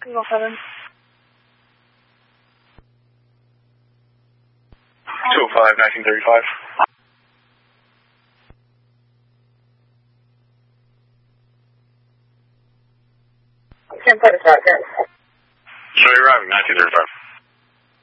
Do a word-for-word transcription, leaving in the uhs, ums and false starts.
Eagle seven. two oh five, nineteen thirty-five. ten forty-five, good. Show you arriving, nineteen thirty-five.